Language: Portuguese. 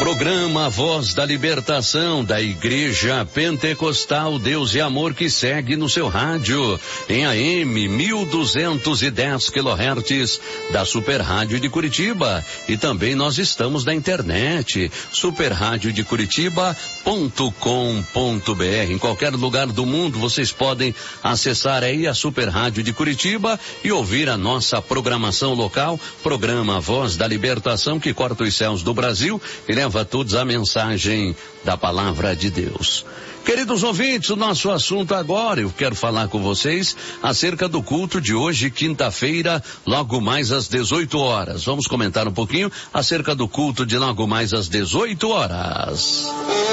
Programa Voz da Libertação da Igreja Pentecostal Deus e Amor, que segue no seu rádio em AM 1210 kHz da Super Rádio de Curitiba, e também nós estamos na internet superradiodecuritiba.com.br. Em qualquer lugar do mundo vocês podem acessar aí a Super Rádio de Curitiba e ouvir a nossa programação local, programa Voz da Libertação, que corta os céus do Brasil e leva a todos a mensagem da palavra de Deus. Queridos ouvintes, o nosso assunto agora, eu quero falar com vocês acerca do culto de hoje, quinta-feira, logo mais às 18 horas. Vamos comentar um pouquinho acerca do culto de logo mais às 18 horas.